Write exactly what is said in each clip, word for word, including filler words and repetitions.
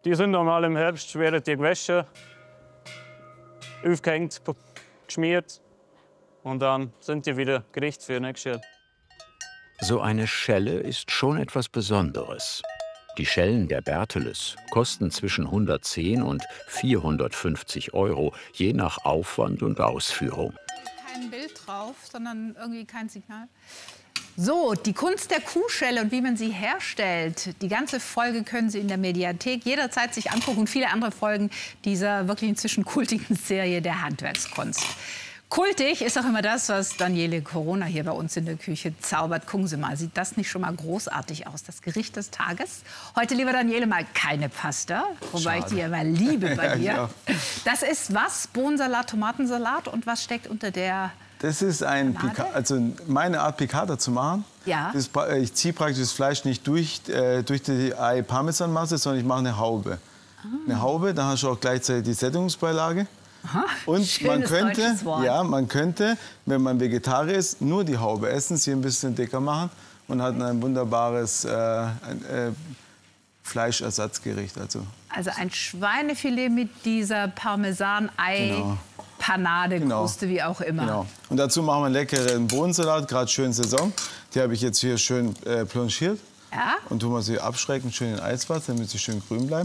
Die sind normal im Herbst, werden die gewaschen, aufgehängt, geschmiert und dann sind die wieder Gericht für nächstes Jahr. So eine Schelle ist schon etwas Besonderes. Die Schellen der Berteles kosten zwischen hundertzehn und vierhundertfünfzig Euro, je nach Aufwand und Ausführung. Kein Bild drauf, sondern irgendwie kein Signal. So, die Kunst der Kuhschelle und wie man sie herstellt. Die ganze Folge können Sie in der Mediathek jederzeit sich angucken und viele andere Folgen dieser wirklich inzwischen kultigen Serie der Handwerkskunst. Kultig ist auch immer das, was Daniele Corona hier bei uns in der Küche zaubert. Gucken Sie mal, sieht das nicht schon mal großartig aus? Das Gericht des Tages. Heute, lieber Daniele, mal keine Pasta, wobei Schade. ich die ja mal liebe bei dir. Ja. Das ist was? Bohnensalat, Tomatensalat und was steckt unter der... Das ist ein Pica also meine Art Piccata zu machen. Ja. Das, ich ziehe praktisch das Fleisch nicht durch, äh, durch die Ei-Parmesan-Masse, sondern ich mache eine Haube. Ah. Eine Haube, da hast du auch gleichzeitig die Sättigungsbeilage. Aha, und man könnte, Wort. ja, man könnte, wenn man Vegetarier ist, nur die Haube essen, sie ein bisschen dicker machen und hat ein wunderbares äh, ein, äh, Fleischersatzgericht. Also, also ein Schweinefilet mit dieser Parmesan-Ei. Genau. Panade, genau. Kruste, wie auch immer. Genau. Und dazu machen wir einen leckeren Bohnensalat, gerade schön Saison. Die habe ich jetzt hier schön äh, blanchiert. Ja. Und tun wir sie abschrecken, schön in Eiswasser, damit sie schön grün bleiben.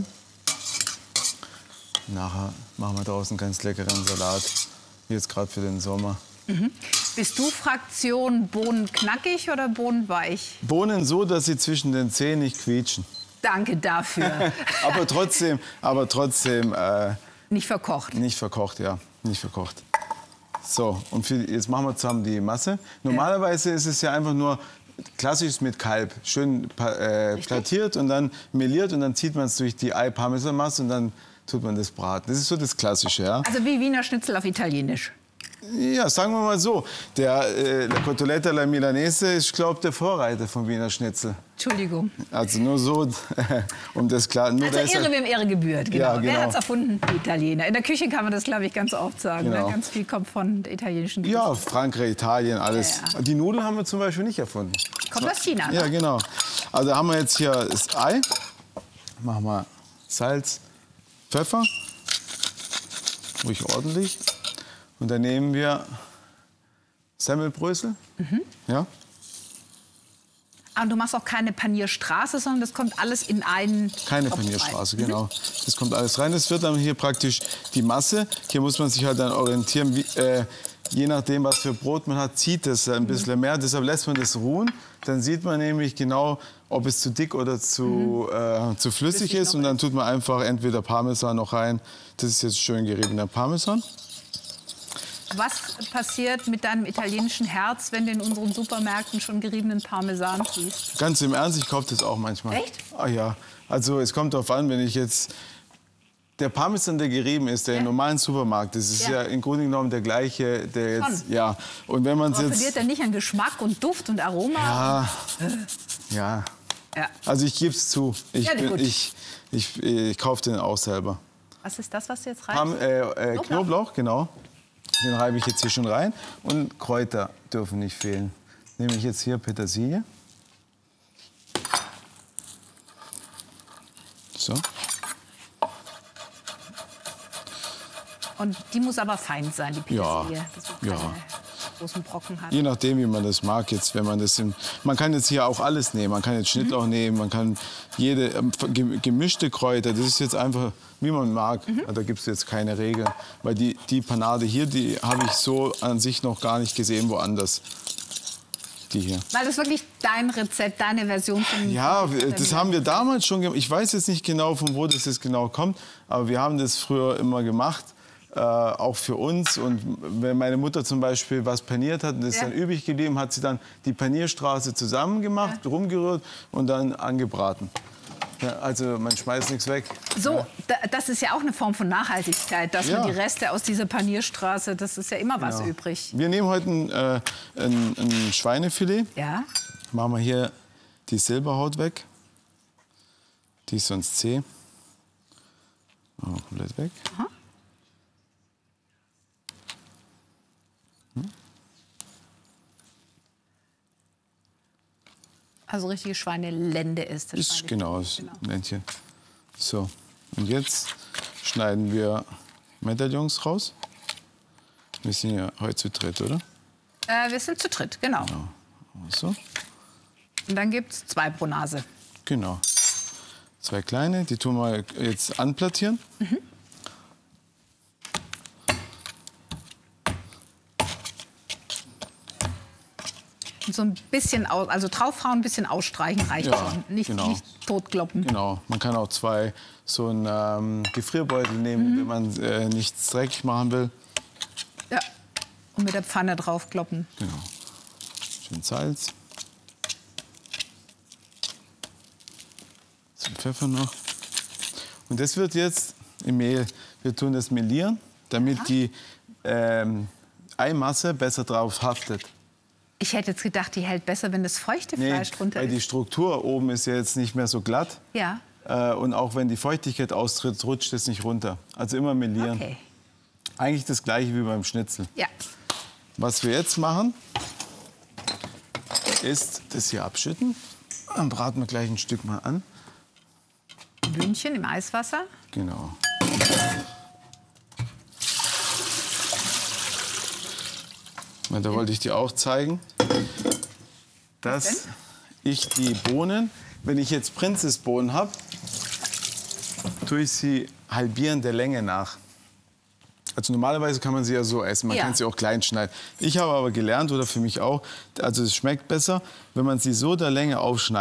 Nachher machen wir draußen einen ganz leckeren Salat, jetzt gerade für den Sommer. Mhm. Bist du Fraktion Bohnen knackig oder Bohnen weich? Bohnen so, dass sie zwischen den Zähnen nicht quietschen. Danke dafür. aber trotzdem, aber trotzdem äh, nicht verkocht. Nicht verkocht, ja, nicht verkocht. So, und für, jetzt machen wir zusammen die Masse. Normalerweise ja. ist es ja einfach nur klassisch mit Kalb, schön äh, plattiert und dann meliert und dann zieht man es durch die Ei-Parmesan-Masse und dann tut man das braten. Das ist so das Klassische, ja. Also wie Wiener Schnitzel auf Italienisch. Ja, sagen wir mal so. Der äh, La Cotoletta alla Milanese ist, glaube ich, der Vorreiter vom Wiener Schnitzel. Entschuldigung. Also nur so, um das klar... Nur also Ehre, wem Ehre gebührt, genau. Ja, genau. Wer hat es erfunden? Die Italiener. In der Küche kann man das, glaube ich, ganz oft sagen. Genau. Ne? Ganz viel kommt von der italienischen Küche. Ja, Frankreich, Italien, alles. Ja, ja. Die Nudeln haben wir zum Beispiel nicht erfunden. Kommt aus China, ne? Ja, genau. Also haben wir jetzt hier das Ei. Machen wir Salz, Pfeffer. Ruhig ordentlich. Und dann nehmen wir Semmelbrösel. Mhm. Ja. Und du machst auch keine Panierstraße, sondern das kommt alles in einen Keine Topf Panierstraße, rein. genau. Mhm. Das kommt alles rein. Das wird dann hier praktisch die Masse. Hier muss man sich halt dann orientieren, wie, äh, je nachdem, was für Brot man hat, zieht es ein bisschen mhm. mehr. Deshalb lässt man das ruhen. Dann sieht man nämlich genau, ob es zu dick oder zu, mhm. äh, zu flüssig, flüssig ist. Und dann tut man einfach entweder Parmesan noch rein. Das ist jetzt schön geriebener Parmesan. Was passiert mit deinem italienischen Herz, wenn du in unseren Supermärkten schon geriebenen Parmesan siehst? Ganz im Ernst, ich kaufe das auch manchmal. Echt? Ah ja, also es kommt darauf an, wenn ich jetzt... Der Parmesan, der gerieben ist, der ja. im normalen Supermarkt, das ist ja. ja im Grunde genommen der gleiche, der jetzt... Schon. Ja, und wenn man es jetzt... verliert er nicht an Geschmack und Duft und Aroma? Ja, ja. ja. Also ich gebe es zu, ich, Ja, bin, ich, ich, ich kaufe den auch selber. Was ist das, was du jetzt reibst? Parm, äh, äh, Knoblauch? Knoblauch, genau. Den reibe ich jetzt hier schon rein. Und Kräuter dürfen nicht fehlen. Nehme ich jetzt hier Petersilie. So. Und die muss aber fein sein, die Petersilie. Ja. Dass du keine Ja. großen Brocken hat. Je nachdem, wie man das mag. Jetzt, wenn man, das im, man kann jetzt hier auch alles nehmen. Man kann jetzt Schnittlauch mhm. nehmen, man kann jede ähm, gemischte Kräuter. Das ist jetzt einfach, wie man mag. Mhm. Da gibt es jetzt keine Regeln. Weil die, die Panade hier, die habe ich so an sich noch gar nicht gesehen woanders. Die hier. Weil das wirklich dein Rezept, deine Version von... Ja, das haben wir damals schon gemacht. Ich weiß jetzt nicht genau, von wo das jetzt genau kommt. Aber wir haben das früher immer gemacht. Äh, auch für uns. Und wenn meine Mutter zum Beispiel was paniert hat und das ja. dann übrig geblieben, hat sie dann die Panierstraße zusammen gemacht, ja. rumgerührt und dann angebraten. Ja, also man schmeißt nichts weg. So, ja. da, das ist ja auch eine Form von Nachhaltigkeit, dass ja. man die Reste aus dieser Panierstraße, das ist ja immer was genau. übrig. Wir nehmen heute ein, äh, ein, ein Schweinefilet. Ja. Machen wir hier die Silberhaut weg. Die ist sonst zäh. Machen wir komplett weg. Aha. Also richtige Schweinelende ist das. Ist genau, das genau. Ländchen. So, Und jetzt schneiden wir Medaillons raus. Wir sind ja heute zu dritt, oder? Äh, wir sind zu dritt, genau. Genau. So. Und dann gibt es zwei pro Nase. Genau. Zwei kleine, die tun wir jetzt anplattieren. Mhm. Und so ein bisschen, aus, also draufhauen, ein bisschen ausstreichen reicht Ja, schon. Nicht, genau. nicht totkloppen. Genau. Man kann auch zwei so einen ähm, Gefrierbeutel nehmen, Mhm. wenn man äh, nichts dreckig machen will. Ja. Und mit der Pfanne draufkloppen. Genau. Schön Salz. Bisschen Pfeffer noch. Und das wird jetzt im Mehl. Wir tun das melieren, damit die ähm, Eimasse besser drauf haftet. Ich hätte jetzt gedacht, die hält besser, wenn das feuchte Fleisch drunter weil die ist. Struktur oben ist ja jetzt nicht mehr so glatt. Ja. Äh, und auch wenn die Feuchtigkeit austritt, rutscht es nicht runter. Also immer melieren. Okay. Eigentlich das gleiche wie beim Schnitzel. Ja. Was wir jetzt machen, ist das hier abschütten. Dann braten wir gleich ein Stück mal an. Blümchen im Eiswasser. Genau. Na, da wollte ich dir auch zeigen, dass ich die Bohnen, wenn ich jetzt Prinzessbohnen habe, tue ich sie halbieren der Länge nach. Also normalerweise kann man sie ja so essen, man Ja. kann sie auch klein schneiden. Ich habe aber gelernt, oder für mich auch, also es schmeckt besser, wenn man sie so der Länge aufschneidet.